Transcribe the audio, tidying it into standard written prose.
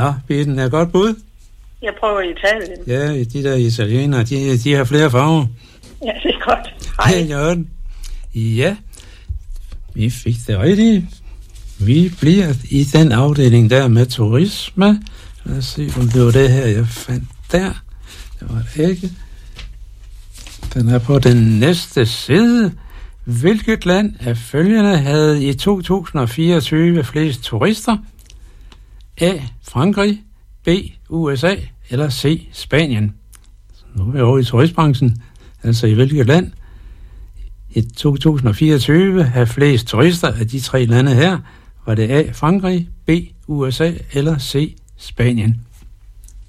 Nå, Bitten, er godt bud? Jeg prøver Italien. Ja, de der italienere, de har flere farver. Ja, det er godt. Hej. Ja, vi fik det rigtigt. Vi bliver i den afdeling der med turisme. Lad os se, om det var det her, jeg fandt der. Det var det ikke. Den er på den næste side. Hvilket land af følgende havde i 2024 flest turister? A. Frankrig, B. USA eller C. Spanien? Så nu er vi over i turistbranchen. Altså i hvilket land i 2024 havde flest turister af de 3 lande her? Var det A. Frankrig, B. USA eller C. Spanien?